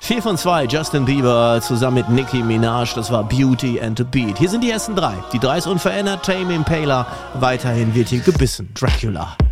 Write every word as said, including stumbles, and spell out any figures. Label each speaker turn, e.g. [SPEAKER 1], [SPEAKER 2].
[SPEAKER 1] vier von zwei, Justin Bieber zusammen mit Nicki Minaj, das war Beauty and the Beat. Hier sind die ersten drei. Die drei ist unverändert, Tame Impala, weiterhin wird hier gebissen, Dracula.